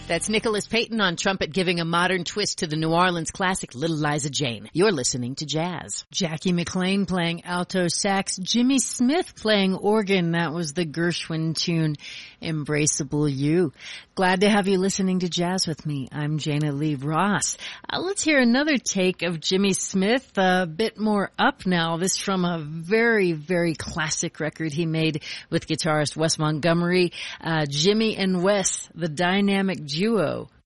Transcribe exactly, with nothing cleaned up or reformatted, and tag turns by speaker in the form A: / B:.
A: That's Nicholas Payton on trumpet giving a modern twist to the New Orleans classic Little Liza Jane. You're listening to Jazz. Jackie McLean playing alto sax, Jimmy Smith playing organ. That was the Gershwin tune, Embraceable You. Glad to have you listening to Jazz with me. I'm Jana Lee Ross. Uh, let's hear another take of Jimmy Smith, a bit more up now. This from a very, very classic record he made with guitarist Wes Montgomery. Uh, Jimmy and Wes, the dynamic duo.